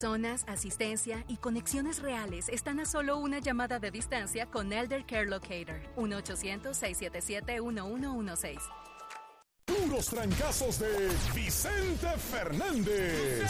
Zonas, asistencia y conexiones reales están a solo una llamada de distancia con Elder Care Locator. 1-800-677-1116. Puros trancazos de Vicente Fernández.